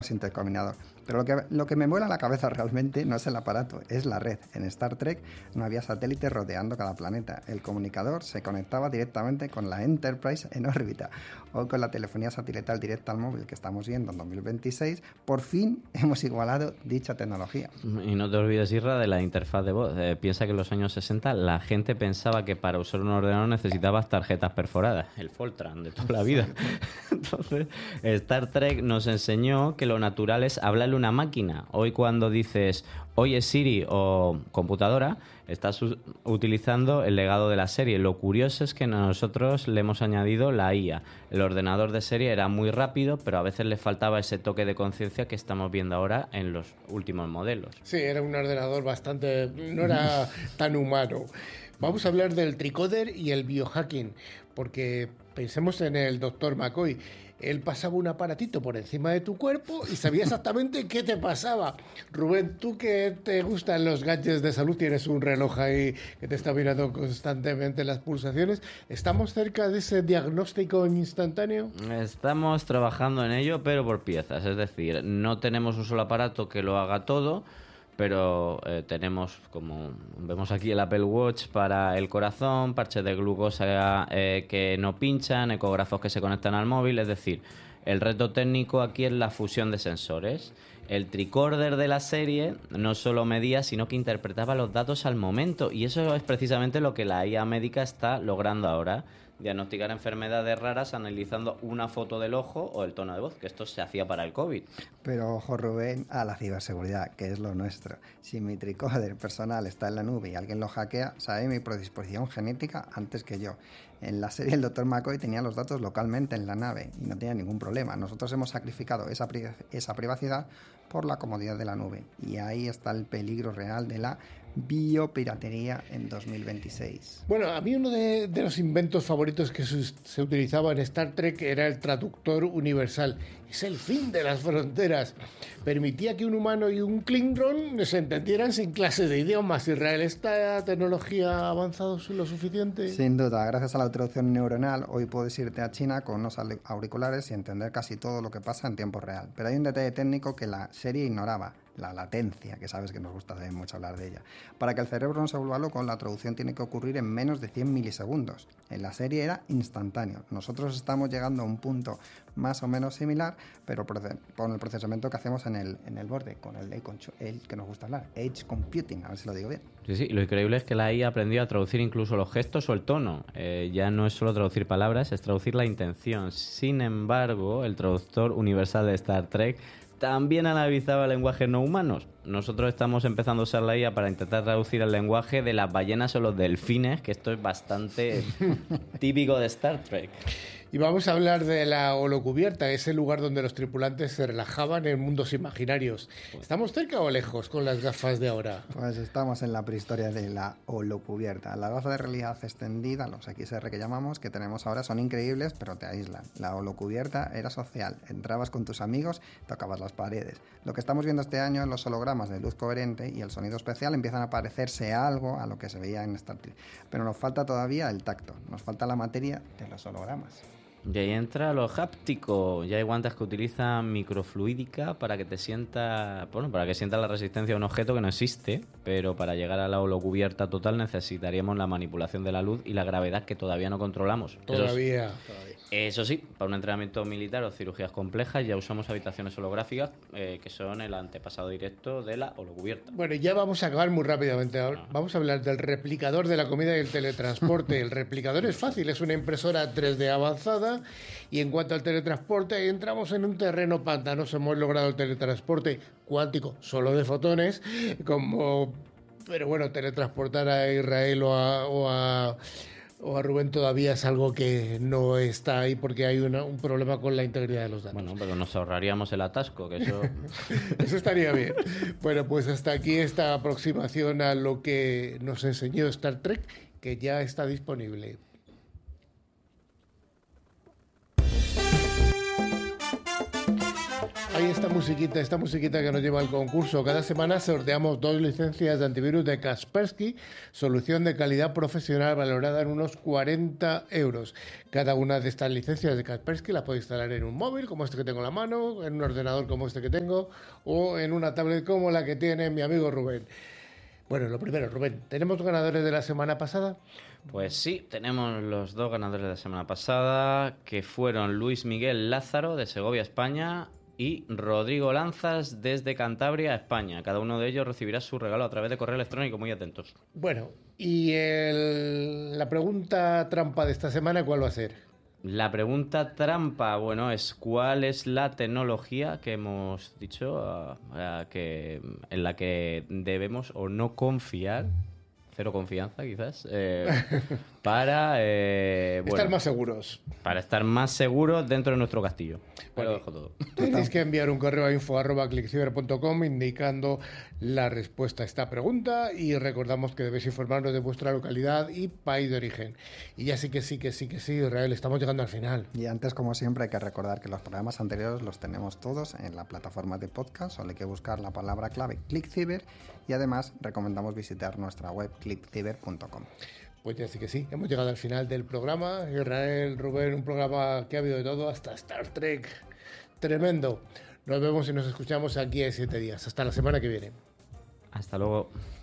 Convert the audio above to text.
intercombinador. Pero lo que me vuela la cabeza realmente no es el aparato, es la red. En Star Trek no había satélites rodeando cada planeta. El comunicador se conectaba directamente con la Enterprise en órbita. O con la telefonía satelital directa al móvil que estamos viendo en 2026, por fin hemos igualado dicha tecnología. Y no te olvides, Isra, de la interfaz de voz. Piensa que en los años 60 la gente pensaba que para usar un ordenador necesitabas tarjetas perforadas, el Fortran de toda la vida. Entonces, Star Trek nos enseñó que lo natural es hablarle a una máquina. Hoy cuando dices, oye Siri o computadora, estás utilizando el legado de la serie. Lo curioso es que nosotros le hemos añadido la IA. El ordenador de serie era muy rápido, pero a veces le faltaba ese toque de conciencia que estamos viendo ahora en los últimos modelos. Sí, era un ordenador bastante... no era tan humano. Vamos a hablar del tricoder y el biohacking, porque pensemos en el doctor McCoy. Él pasaba un aparatito por encima de tu cuerpo y sabía exactamente qué te pasaba. Rubén, tú que te gustan los gadgets de salud, tienes un reloj ahí que te está mirando constantemente las pulsaciones. ¿Estamos cerca de ese diagnóstico instantáneo? Estamos trabajando en ello, pero por piezas. Es decir, no tenemos un solo aparato que lo haga todo, pero tenemos, como vemos aquí, el Apple Watch para el corazón, parches de glucosa que no pinchan, ecógrafos que se conectan al móvil. Es decir, el reto técnico aquí es la fusión de sensores. El tricorder de la serie no solo medía, sino que interpretaba los datos al momento, y eso es precisamente lo que la IA médica está logrando ahora: diagnosticar enfermedades raras analizando una foto del ojo o el tono de voz, que esto se hacía para el COVID. Pero ojo, Rubén, a la ciberseguridad, que es lo nuestro. Si mi tricorder personal está en la nube y alguien lo hackea, sabe mi predisposición genética antes que yo. En la serie el Dr. McCoy tenía los datos localmente en la nave y no tenía ningún problema. Nosotros hemos sacrificado esa privacidad por la comodidad de la nube. Y ahí está el peligro real de la biopiratería en 2026. Bueno, a mí uno de los inventos favoritos que se utilizaba en Star Trek era el traductor universal. Es el fin de las fronteras. Permitía que un humano y un Klingon se entendieran sin clases de idiomas. ¿Israel esta tecnología ha avanzado lo suficiente? Sin duda, gracias a la traducción neuronal, hoy puedes irte a China con unos auriculares y entender casi todo lo que pasa en tiempo real. Pero hay un detalle técnico que la serie ignoraba: la latencia, que sabes que nos gusta mucho hablar de ella. Para que el cerebro no se vuelva loco, la traducción tiene que ocurrir en menos de 100 milisegundos. En la serie era instantáneo. Nosotros estamos llegando a un punto más o menos similar, pero con el procesamiento que hacemos en el borde, con el que nos gusta hablar, Edge Computing, a ver si lo digo bien. Sí, lo increíble es que la IA aprendió a traducir incluso los gestos o el tono. Ya no es solo traducir palabras, es traducir la intención. Sin embargo, el traductor universal de Star Trek también analizaba lenguajes no humanos. Nosotros estamos empezando a usar la IA para intentar traducir el lenguaje de las ballenas o los delfines, que esto es bastante típico de Star Trek. Y vamos a hablar de la holocubierta, ese lugar donde los tripulantes se relajaban en mundos imaginarios. ¿Estamos cerca o lejos con las gafas de ahora? Pues estamos en la prehistoria de la holocubierta. Las gafas de realidad extendida, los XR que llamamos, que tenemos ahora, son increíbles, pero te aíslan. La holocubierta era social. Entrabas con tus amigos, tocabas las paredes. Lo que estamos viendo este año, los hologramas de luz coherente y el sonido especial, empiezan a parecerse algo a lo que se veía en Star Trek. Pero nos falta todavía el tacto, nos falta la materia de los hologramas. Y ahí entra lo háptico. Ya hay guantes que utilizan microfluídica para que sienta la resistencia a un objeto que no existe, pero para llegar a la holocubierta total necesitaríamos la manipulación de la luz y la gravedad, que todavía no controlamos. Todavía. Eso sí, para un entrenamiento militar o cirugías complejas ya usamos habitaciones holográficas, que son el antepasado directo de la holocubierta. Bueno, ya vamos a acabar muy rápidamente. Vamos a hablar del replicador de la comida y el teletransporte. El replicador es fácil, es una impresora 3D avanzada, y en cuanto al teletransporte entramos en un terreno pantanoso. Hemos logrado el teletransporte cuántico solo de fotones, pero bueno, teletransportar a Israel o a Rubén todavía es algo que no está ahí porque hay un problema con la integridad de los datos. Bueno, pero nos ahorraríamos el atasco, que eso... Eso estaría bien. Bueno, pues hasta aquí esta aproximación a lo que nos enseñó Star Trek, que ya está disponible. Ahí esta musiquita que nos lleva al concurso. Cada semana sorteamos 2 licencias de antivirus de Kaspersky, solución de calidad profesional valorada en unos 40 euros. Cada una de estas licencias de Kaspersky las puede instalar en un móvil como este que tengo en la mano, en un ordenador como este que tengo o en una tablet como la que tiene mi amigo Rubén. Bueno, lo primero, Rubén, ¿tenemos ganadores de la semana pasada? Pues sí, tenemos los 2 ganadores de la semana pasada, que fueron Luis Miguel Lázaro, de Segovia, España, y Rodrigo Lanzas, desde Cantabria, España. Cada uno de ellos recibirá su regalo a través de correo electrónico, muy atentos. Bueno, y la pregunta trampa de esta semana, ¿cuál va a ser? La pregunta trampa, bueno, es ¿cuál es la tecnología que hemos dicho en la que debemos o no confiar? Cero confianza, quizás, para estar más seguros. Para estar más seguros dentro de nuestro castillo. Bueno, lo dejo todo. Tenéis que enviar un correo a info@clickciber.com indicando la respuesta a esta pregunta y recordamos que debéis informarnos de vuestra localidad y país de origen. Y ya sí que sí, Israel, estamos llegando al final. Y antes, como siempre, hay que recordar que los programas anteriores los tenemos todos en la plataforma de podcast, solo hay que buscar la palabra clave ClickCiber y además recomendamos visitar nuestra web clickciber.com. Pues ya sí que sí, hemos llegado al final del programa. Israel, Rubén, un programa que ha habido de todo, hasta Star Trek. Tremendo. Nos vemos y nos escuchamos aquí en 7 días. Hasta la semana que viene. Hasta luego.